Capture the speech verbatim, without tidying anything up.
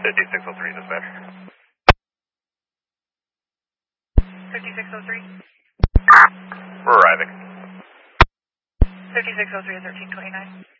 fifty-six oh three, dispatch. fifty-six oh three. We're arriving. fifty-six oh three is thirteen twenty-nine.